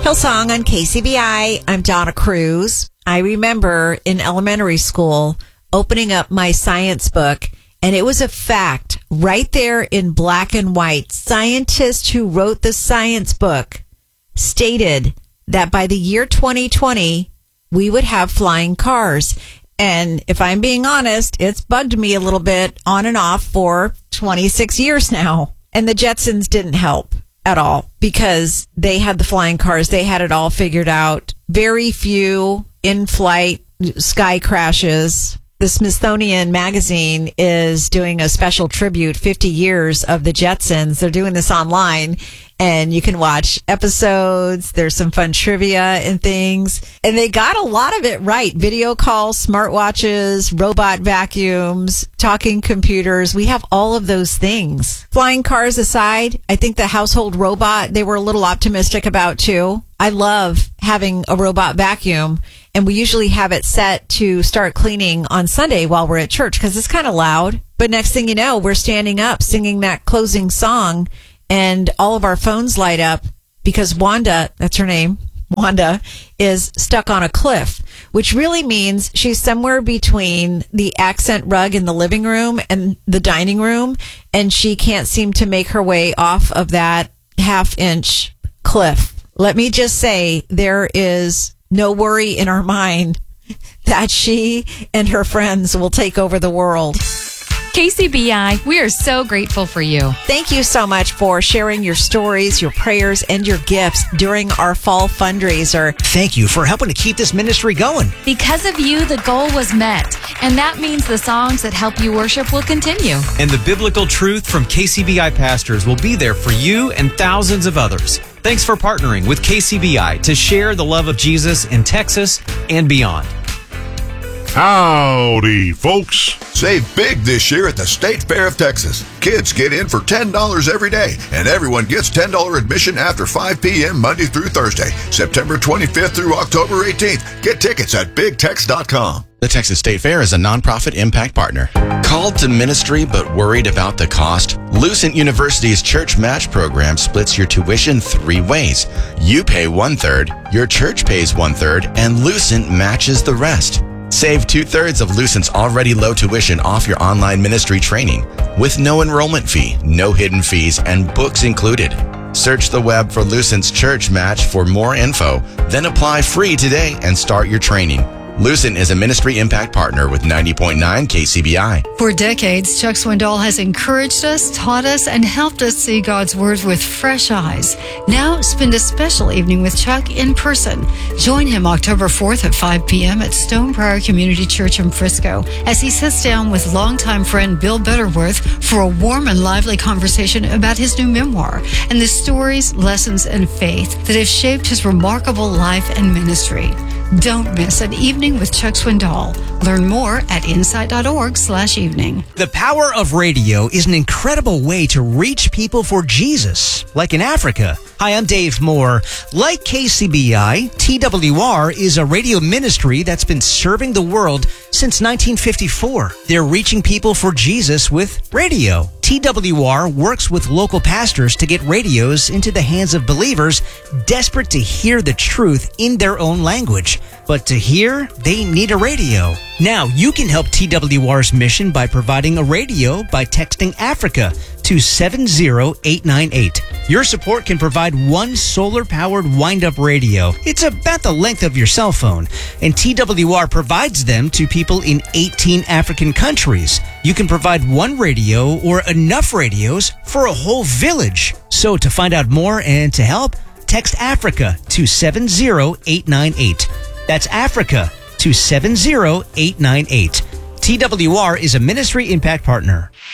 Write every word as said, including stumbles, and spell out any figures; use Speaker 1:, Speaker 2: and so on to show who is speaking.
Speaker 1: Hillsong on K C B I. I'm Donna Cruz. I remember in elementary school opening up my science book, and it was a fact right there in black and white. Scientists who wrote the science book stated that by the year twenty twenty, we would have flying cars. And if I'm being honest, it's bugged me a little bit on and off for twenty-six years now. And the Jetsons didn't help at all because they had the flying cars. They had it all figured out. Very few in-flight sky crashes. The Smithsonian Magazine is doing a special tribute, fifty years of the Jetsons. They're doing this online, and you can watch episodes. There's some fun trivia and things. And they got a lot of it right. Video calls, smartwatches, robot vacuums, talking computers. We have all of those things. Flying cars aside, I think the household robot, they were a little optimistic about too. I love having a robot vacuum, and we usually have it set to start cleaning on Sunday while we're at church because it's kind of loud. But next thing you know, we're standing up singing that closing song, and all of our phones light up because Wanda, that's her name, Wanda, is stuck on a cliff, which really means she's somewhere between the accent rug in the living room and the dining room, and she can't seem to make her way off of that half-inch cliff. Let me just say, there is no worry in our mind that she and her friends will take over the world.
Speaker 2: K C B I, we are so grateful for you.
Speaker 1: Thank you so much for sharing your stories, your prayers, and your gifts during our fall fundraiser.
Speaker 3: Thank you for helping to keep this ministry going.
Speaker 2: Because of you, the goal was met. And that means the songs that help you worship will continue.
Speaker 4: And the biblical truth from K C B I pastors will be there for you and thousands of others. Thanks for partnering with K C B I to share the love of Jesus in Texas and beyond.
Speaker 5: Howdy, folks.
Speaker 6: Save big this year at the State Fair of Texas. Kids get in for ten dollars every day, and everyone gets ten dollars admission after five p.m. Monday through Thursday, September twenty-fifth through October eighteenth. Get tickets at big tex dot com.
Speaker 7: The Texas State Fair is a nonprofit impact partner. Called to ministry but worried about the cost? Lucent University's Church Match program splits your tuition three ways. You pay one-third, your church pays one-third, and Lucent matches the rest. Save two-thirds of Lucent's already low tuition off your online ministry training with no enrollment fee, no hidden fees, and books included. Search the web for Lucent's Church Match for more info, then apply free today and start your training. Lucent is a ministry impact partner with ninety point nine K C B I.
Speaker 8: For decades, Chuck Swindoll has encouraged us, taught us, and helped us see God's Word with fresh eyes. Now, spend a special evening with Chuck in person. Join him October fourth at five p.m. at Stonebriar Community Church in Frisco as he sits down with longtime friend Bill Butterworth for a warm and lively conversation about his new memoir and the stories, lessons, and faith that have shaped his remarkable life and ministry. Don't miss an evening with Chuck Swindoll. Learn more at insight dot org slash evening.
Speaker 3: The power of radio is an incredible way to reach people for Jesus, like in Africa. Hi, I'm Dave Moore. Like K C B I, T W R is a radio ministry that's been serving the world since nineteen fifty-four. They're reaching people for Jesus with radio. T W R works with local pastors to get radios into the hands of believers desperate to hear the truth in their own language. But to hear, they need a radio. Now, you can help T W R's mission by providing a radio by texting Africa to seven zero eight nine eight. Your support can provide one solar-powered wind-up radio. It's about the length of your cell phone, and T W R provides them to people in eighteen African countries. You can provide one radio or enough radios for a whole village. So to find out more and to help, text Africa to seven zero eight nine eight. That's Africa to seven zero eight nine eight. T W R is a ministry impact partner.